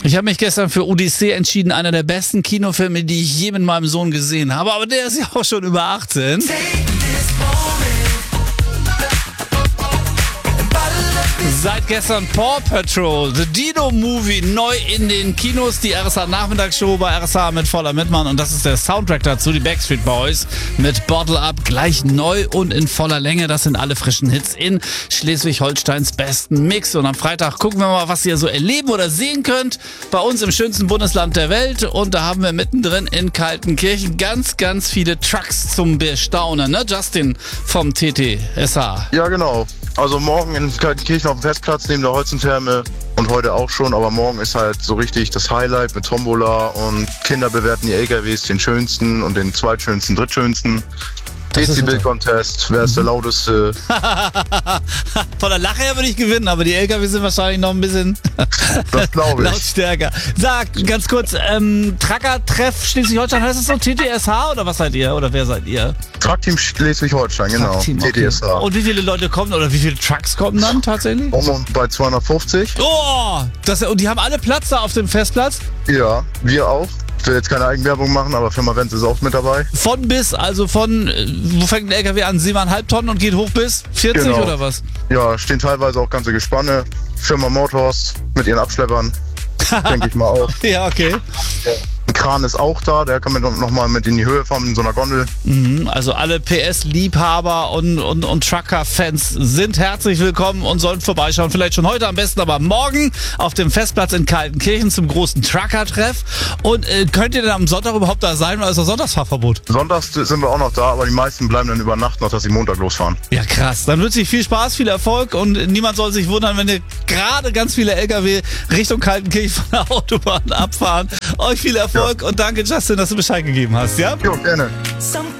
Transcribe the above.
Ich habe mich gestern für Odyssee entschieden, einer der besten Kinofilme, die ich je mit meinem Sohn gesehen habe. Aber der ist ja auch schon über 18. Seit gestern Paw Patrol, The Dino Movie, neu in den Kinos. Die RSA Nachmittagsshow bei RSA mit voller Mitmann. Und das ist der Soundtrack dazu, die Backstreet Boys mit Bottle Up. Gleich neu und in voller Länge. Das sind alle frischen Hits in Schleswig-Holsteins besten Mix. Und am Freitag gucken wir mal, was ihr so erleben oder sehen könnt. Bei uns im schönsten Bundesland der Welt. Und da haben wir mittendrin in Kaltenkirchen ganz, ganz viele Trucks zum Bestaunen. Ne, Justin vom TTSH? Ja, genau. Also morgen in Kaltenkirchen auf dem Festplatz neben der Holzentherme und heute auch schon, aber morgen ist halt so richtig das Highlight mit Tombola und Kinder bewerten die LKWs, den schönsten und den zweitschönsten, drittschönsten. Dezibel-Contest, wer ist der lauteste? Von der Lache her würde ich gewinnen, aber die LKW sind wahrscheinlich noch ein bisschen Das glaube ich. lautstärker. Sag ganz kurz, Trucker-Treff Schleswig-Holstein, heißt es so TTSH oder was seid ihr? Oder wer seid ihr? Truckteam Schleswig-Holstein, genau. Truckteam, okay. TTSH. Und wie viele Leute kommen oder wie viele Trucks kommen dann tatsächlich? Bei 250. Oh, und die haben alle Platz da auf dem Festplatz? Ja, wir auch. Ich will jetzt keine Eigenwerbung machen, aber Firma Wenz ist auch mit dabei. Von bis, also wo fängt ein LKW an? 7,5 Tonnen und geht hoch bis 40 Genau. oder was? Ja, stehen teilweise auch ganze Gespanne. Firma Motors mit ihren Abschleppern, denke ich mal auch. Ja, okay. Ein Kran ist auch da, der kann noch mal mit in die Höhe fahren in so einer Gondel. Also alle PS-Liebhaber und Trucker-Fans sind herzlich willkommen und sollen vorbeischauen. Vielleicht schon heute, am besten aber morgen auf dem Festplatz in Kaltenkirchen zum großen Trucker-Treff. Und könnt ihr denn am Sonntag überhaupt da sein oder ist das Sonntagsfahrverbot? Sonntags sind wir auch noch da, aber die meisten bleiben dann über Nacht noch, dass sie Montag losfahren. Ja, krass. Dann wünsche ich viel Spaß, viel Erfolg und niemand soll sich wundern, wenn ihr gerade ganz viele LKW Richtung Kaltenkirchen von der Autobahn abfahren. Euch viel Erfolg und danke, Justin, dass du Bescheid gegeben hast, ja? Jo, gerne.